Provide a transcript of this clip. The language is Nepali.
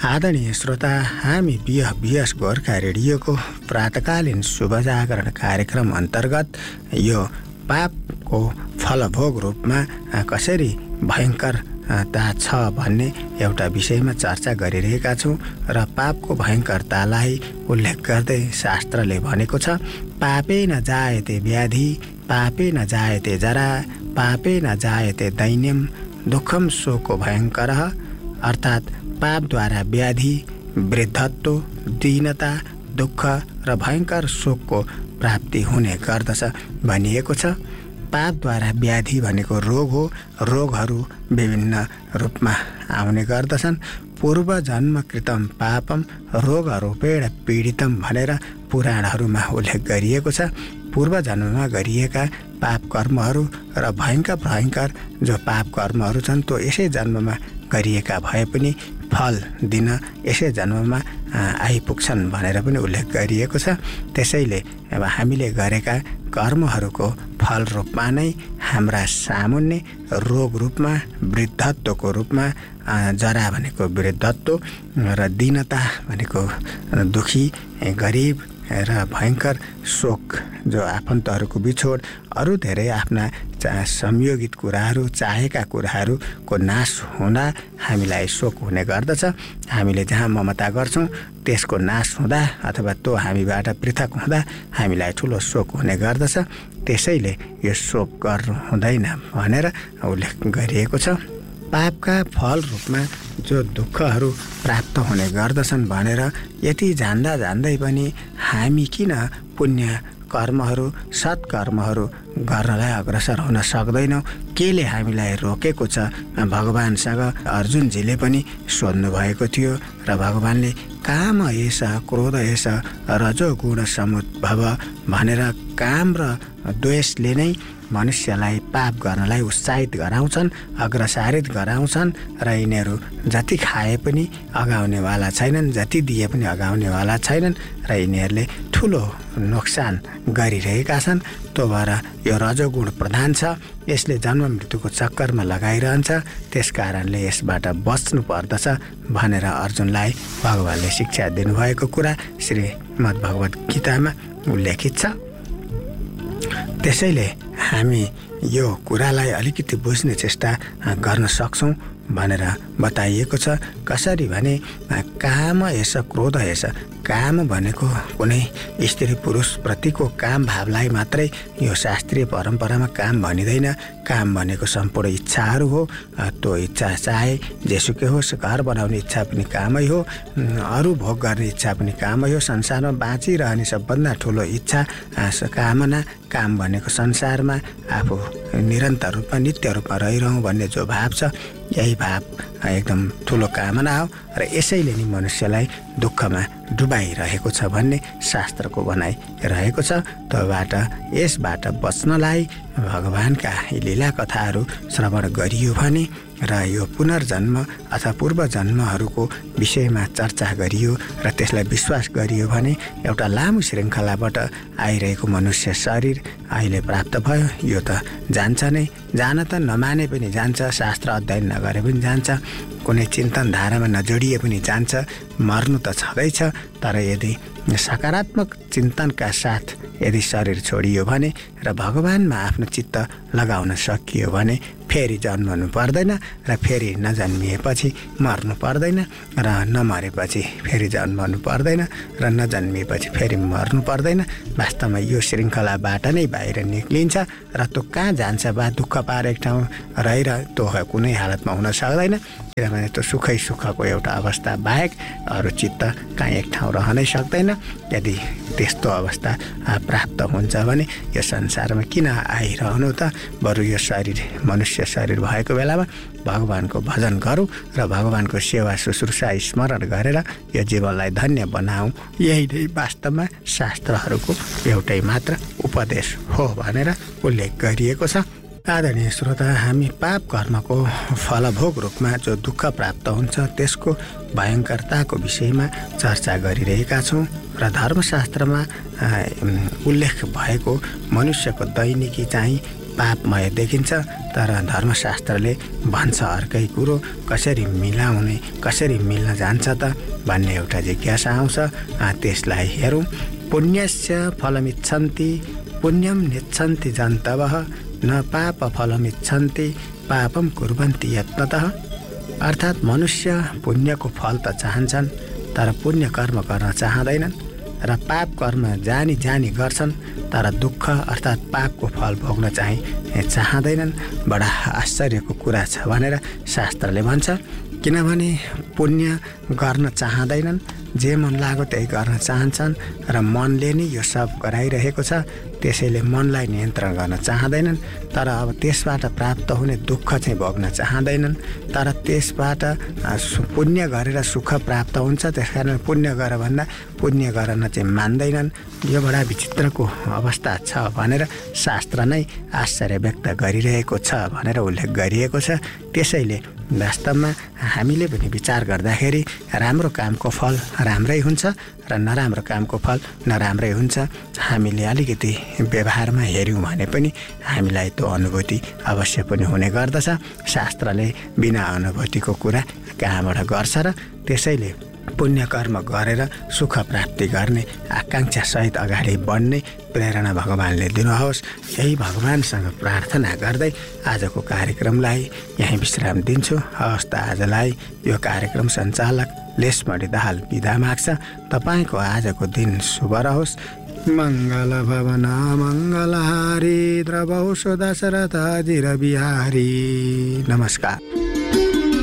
आदरणीय श्रोता, हामी बिएस गोर्खा रेडियोको प्रातकालीन शुभ जागरण कार्यक्रम अन्तर्गत यो पापको फलभोग रूपमा कसरी भयङ्करता छ भन्ने एउटा विषयमा चर्चा गरिरहेका छौँ र पापको भयङ्करतालाई उल्लेख गर्दै शास्त्रले भनेको छ, पापे न जायते व्याधि, पापे न जायते जरा, पापे न जायते दैन्यम, दुःखम शोको भयङ्करः। अर्थात् पापद्वारा व्याधि, वृद्धत्व, दीनता, दुःख र भयङ्कर शोकको प्राप्ति हुने गर्दछ भनिएको छ। पापद्वारा व्याधि भनेको रोग हो। रोगहरू विभिन्न रूपमा आउने गर्दछन्। पूर्व जन्म कृतम पापम रोगरूपेण पीडितम भनेर पुराणहरूमा उल्लेख गरिएको छ। पूर्व जन्ममा गरिएका पाप कर्महरू र भयङ्कर जो पाप कर्महरू छन् त्यो यसै जन्ममा गरिएका भए पनि फल दिन यसै जन्ममा आइपुग्छन् भनेर पनि उल्लेख गरिएको छ। त्यसैले अब हामीले गरेका कर्महरूको फल रूपमा नै हाम्रा सामुन्ने रोग रूपमा, वृद्धत्वको रूपमा, जरा भनेको वृद्धत्व र दीनता भनेको दुखी, गरिब र भयङ्कर शोक जो आफन्तहरूको बिछोड, अरू धेरै आफ्ना संयोगित कुराहरू, चाहेका कुराहरूको नाश हुँदा हामीलाई शोक हुने गर्दछ। हामीले जहाँ ममता गर्छौँ त्यसको नाश हुँदा अथवा त्यो हामीबाट पृथक हुँदा हामीलाई ठुलो शोक हुने गर्दछ। त्यसैले यो शोक गर्नु हुँदैन भनेर उल्लेख गरिएको छ। पापका फल रूपमा जो दुःखहरू प्राप्त हुने गर्दछन् भनेर यति जान्दै पनि हामी किन पुण्य कर्महरू, सत्कर्महरू गर्नलाई अग्रसर हुन सक्दैनौँ? केले हामीलाई रोकेको छ? भगवानसँग अर्जुनजीले पनि सोध्नु भएको थियो र भगवानले काम एष क्रोध एष रजोगुण समुद्भव भनेर काम र द्वेषले नै मनुष्यलाई पाप गर्नलाई उत्साहित गराउँछन्, अग्रसारित गराउँछन् र यिनीहरू जति खाए पनि अगाउनेवाला छैनन्, जति दिए पनि अगाउनेवाला छैनन् र यिनीहरूले ठुलो नोक्सान गरिरहेका छन्। त्यो भएर यो रजोगुण प्रधान छ, यसले जन्म मृत्युको चक्करमा लगाइरहन्छ। त्यस कारणले यसबाट बच्नु पर्दछ भनेर अर्जुनलाई भगवानले शिक्षा दिनुभएको कुरा श्रीमद् भगवत गीतामा उल्लेखित छ। त्यसैले हामी यो कुरालाई अलिकति बुझ्ने चेष्टा गर्न सक्छौँ भनेर बताइएको छ। कसरी भने काम एष क्रोध एष, काम भनेको कुनै स्त्री पुरुष प्रतिको काम भावलाई मात्रै यो शास्त्रीय परम्परामा काम भनिँदैन। काम भनेको सम्पूर्ण इच्छाहरू हो। त्यो इच्छा चाहे जेसुकै होस्, घर बनाउने इच्छा पनि कामै हो, अरू भोग गर्ने इच्छा पनि कामै हो। संसारमा बाँचिरहने सबभन्दा ठुलो इच्छा कामना, काम भनेको संसारमा आफू निरन्तर रूपमा नित्य रूपमा रहिरहँ भन्ने जो भाव छ, यही भाव एकदम ठुलो कामना हो र यसैले नि मनुष्यलाई दुःखमा डुबाइरहेको छ भन्ने शास्त्रको भनाइ रहेको छ। यसबाट बच्नलाई भगवानका लीला कथाहरू श्रवण गरियो भने र यो पुनर्जन्म अथवा पूर्व जन्महरूको विषयमा चर्चा गरियो र त्यसलाई विश्वास गरियो भने एउटा लामो श्रृङ्खलाबाट आइरहेको मनुष्य शरीर अहिले प्राप्त भयो। यो त जान्छ नै, जान त नमाने पनि जान्छ, शास्त्र अध्ययन नगरे पनि जान्छ, कुनै चिन्तन धारामा नजोडिए पनि जान्छ, मर्नु त छँदैछ। तर यदि सकारात्मक चिन्तनका साथ यदि शरीर छोडियो भने र भगवानमा आफ्नो चित्त लगाउन सकियो भने फेरि जन्मनु पर्दैन र फेरि नजन्मिएपछि मर्नु पर्दैन र नमरेपछि फेरि जन्मनु पर्दैन र नजन्मिएपछि फेरि मर्नु पर्दैन। वास्तवमा यो श्रृङ्खलाबाट नै बाहिर निक्लिन्छ र त्यो कहाँ जान्छ बा दुःख पारेक ठाउँ रहेर त्यो कुनै हालतमा हुन सक्दैन। किनभने त्यो सुखै सुखको एउटा अवस्था बाहेक अरू चित्त कहीँ एक ठाउँ रहनै सक्दैन। यदि त्यस्तो अवस्था प्राप्त हुन्छ भने यो संसारमा किन आइरहनु त? बरु यो शरीर मनुष्य शरीर भएको बेलामा भगवानको भजन गरौँ र भगवानको सेवा शुश्रूषा स्मरण गरेर यो जीवनलाई धन्य बनाऊ। यही नै वास्तवमा शास्त्रहरूको एउटै मात्र उपदेश हो भनेर उल्लेख गरिएको छ। आदरणीय श्रोता, हामी पाप कर्मको फलभोग रूपमा जो दुःख प्राप्त हुन्छ त्यसको भयङ्करताको विषयमा चर्चा गरिरहेका छौँ र धर्मशास्त्रमा उल्लेख भएको मनुष्यको दैनिकी चाहिँ पापमय देखिन्छ। तर धर्मशास्त्रले भन्छ अर्कै कुरो। कसरी मिलाउने, कसरी मिल्न जान्छ त भन्ने एउटा जिज्ञासा आउँछ। त्यसलाई हेरौँ। पुण्यस्य फलमिच्छन्ति पुण्यम निच्छन्ति जन्तवः न पाप फलमिच्छन्ति पापम कुर्वन्ति यत्नतः। अर्थात् मनुष्य पुण्यको फल त चाहन्छन् तर पुण्य कर्म गर्न चाहँदैनन् र पाप कर्म जानी जानी गर्छन् तर दुःख अर्थात् पापको फल भोग्न चाहिँ चाहँदैनन्। बडा आश्चर्यको कुरा छ भनेर शास्त्रले भन्छ। किनभने पुण्य गर्न चाहँदैनन्, जे मन लाग्यो त्यही गर्न चाहन्छन् र मनले नै यो सब गराइरहेको छ। त्यसैले मनलाई नियन्त्रण गर्न चाहँदैनन् तर अब त्यसबाट प्राप्त हुने दुःख चाहिँ भोग्न चाहँदैनन्। तर त्यसबाट पुण्य गरेर सुख प्राप्त हुन्छ, त्यसकारण पुण्य गर भन्दा पुण्य गर्न चाहिँ मान्दैनन्। यो बडा विचित्रको अवस्था छ भनेर शास्त्र नै आश्चर्य व्यक्त गरिरहेको छ भनेर उल्लेख गरिएको छ। त्यसैले वास्तवमा हामीले पनि विचार गर्दाखेरि राम्रो कामको फल राम्रै हुन्छ र नराम्रो कामको फल नराम्रै हुन्छ। हामीले अलिकति व्यवहारमा हेऱ्यौँ भने पनि हामीलाई त्यो अनुभूति अवश्य पनि हुने गर्दछ। शास्त्रले बिना अनुभूतिको कुरा कहाँबाट गर्छ र? त्यसैले पुण्य कर्म गरेर सुख प्राप्ति गर्ने आकाङ्क्षासहित अगाडि बढ्ने प्रेरणा भगवानले दिनुहोस्। यही भगवानसँग प्रार्थना गर्दै आजको कार्यक्रमलाई यहीँ विश्राम दिन्छु। हवस् त आजलाई यो कार्यक्रम सञ्चालक लेसमणि दाहाल बिदा माग्छ। तपाईँको आजको दिन शुभ रहोस्। मङ्गल भवन मङ्गलहारी द्रवौषो दशरथ जिर बिहारी। नमस्कार।